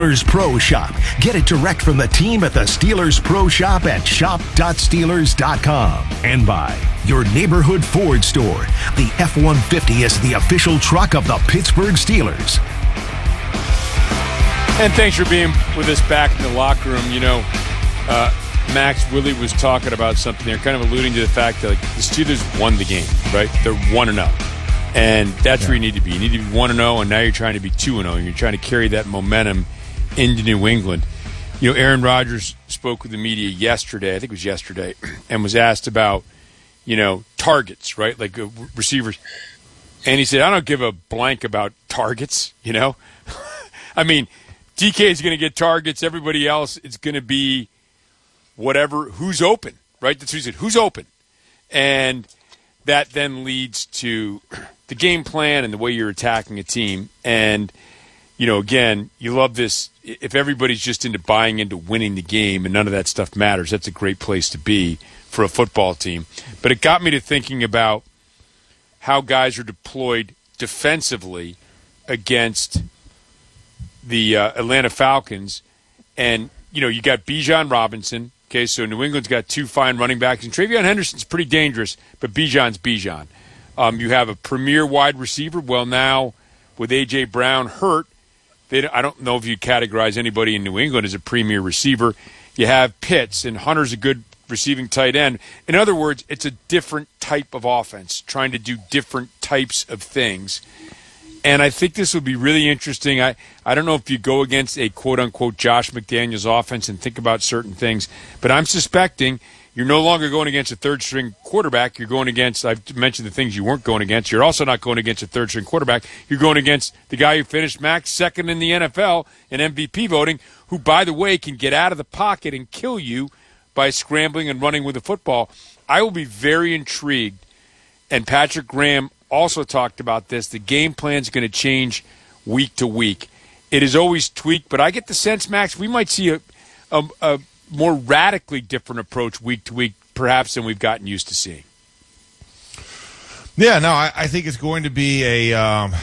Steelers Pro Shop. Get it direct from the team at the Steelers Pro Shop at shop.steelers.com. And by your neighborhood Ford store. The F-150 is the official truck of the Pittsburgh Steelers. And thanks for being with us back in the locker room. You know, Max, Willie was talking about something there, kind of alluding to the fact that the Steelers won the game, right? They're 1-0. And that's where you need to be. You need to be 1-0, and now you're trying to be 2-0, and you're trying to carry that momentum into New England. You know, Aaron Rodgers spoke with the media yesterday, I think it was yesterday, and was asked about, you know, targets, right? Like receivers. And he said, I don't give a blank about targets, you know? I mean, DK is going to get targets. Everybody else is going to be whatever, who's open, right? That's what he said, who's open. And that then leads to the game plan and the way you're attacking a team. And, you know, again, you love this. If everybody's just into buying into winning the game and none of that stuff matters, that's a great place to be for a football team. But it got me to thinking about how guys are deployed defensively against the Atlanta Falcons. And, you know, you got Bijan Robinson. Okay, so New England's got two fine running backs. And TreVeyon Henderson's pretty dangerous, but Bijan's Bijan. You have a premier wide receiver. Well, now with A.J. Brown hurt, I don't know if you categorize anybody in New England as a premier receiver. You have Pitts, and Hunter's a good receiving tight end. In other words, it's a different type of offense, trying to do different types of things. And I think this will be really interesting. I don't know if you go against a quote-unquote Josh McDaniels offense and think about certain things, but I'm suspecting you're no longer going against a third-string quarterback. You're going against, I've mentioned the things you weren't going against. You're also not going against a third-string quarterback. You're going against the guy who finished Max second in the NFL in MVP voting, who, by the way, can get out of the pocket and kill you by scrambling and running with the football. I will be very intrigued, and Patrick Graham also talked about this. The game plan is going to change week to week. It is always tweaked, but I get the sense, Max, we might see a more radically different approach week to week, perhaps, than we've gotten used to seeing. Yeah, no, I think it's going to be a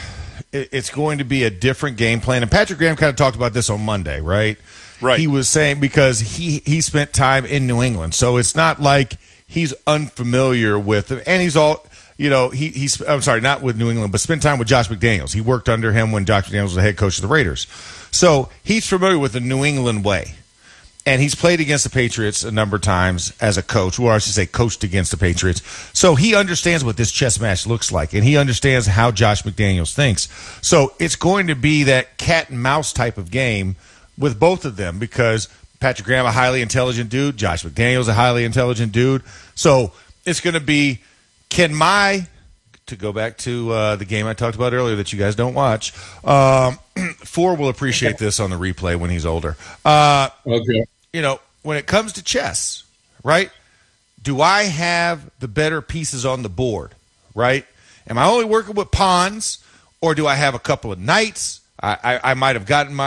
different game plan. And Patrick Graham kind of talked about this on Monday, right? Right. He was saying because he spent time in New England, so it's not like he's unfamiliar with it, and he's all. You know, he's I'm sorry, not with New England, but spent time with Josh McDaniels. He worked under him when Josh McDaniels was the head coach of the Raiders. So he's familiar with the New England way. And he's played against the Patriots a number of times as a coach, or I should say coached against the Patriots. So he understands what this chess match looks like, and he understands how Josh McDaniels thinks. So it's going to be that cat and mouse type of game with both of them because Patrick Graham, a highly intelligent dude, Josh McDaniels, a highly intelligent dude. So it's going to be to go back to the game I talked about earlier that you guys don't watch, Ford will appreciate this on the replay when he's older. Okay. You know, when it comes to chess, right, do I have the better pieces on the board, right? Am I only working with pawns, or do I have a couple of knights? I might have gotten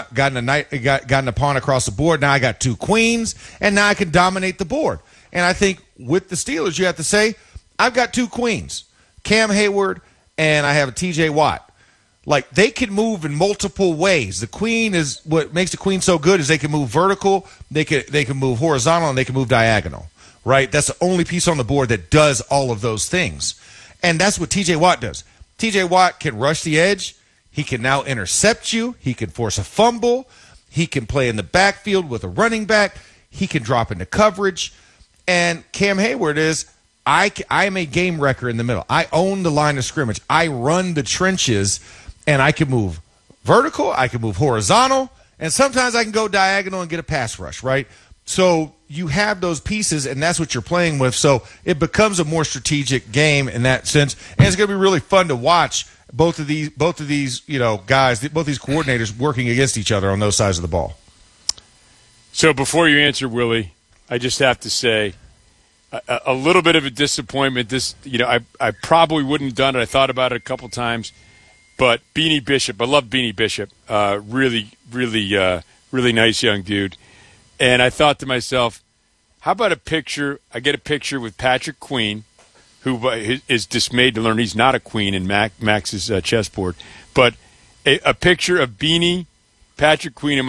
a pawn across the board. Now I got two queens, and now I can dominate the board. And I think with the Steelers, you have to say, I've got two queens, Cam Hayward, and I have a TJ Watt. Like, they can move in multiple ways. The queen is what makes the queen so good is they can move vertical, they can move horizontal, and they can move diagonal, right? That's the only piece on the board that does all of those things. And that's what TJ Watt does. TJ Watt can rush the edge. He can now intercept you. He can force a fumble. He can play in the backfield with a running back. He can drop into coverage. And Cam Hayward is, I'm a game wrecker in the middle. I own the line of scrimmage. I run the trenches, and I can move vertical. I can move horizontal, and sometimes I can go diagonal and get a pass rush, right? So you have those pieces, and that's what you're playing with. So it becomes a more strategic game in that sense, and it's going to be really fun to watch both of these guys, both these coordinators working against each other on those sides of the ball. So before you answer, Willie, I just have to say, a little bit of a disappointment. I probably wouldn't have done it. I thought about it a couple times, but Beanie Bishop, I love Beanie Bishop. Really nice young dude. And I thought to myself, how about a picture? I get a picture with Patrick Queen, who is dismayed to learn he's not a queen in Max's chessboard, but a picture of Beanie Patrick Queen